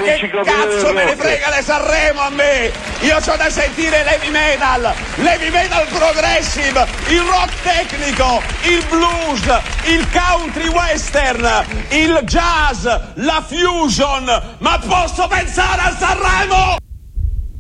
Che cazzo me ne frega le Sanremo a me? Io c'ho da sentire l'heavy metal progressive, il rock tecnico, il blues, il country western, il jazz, la fusion, ma posso pensare a Sanremo?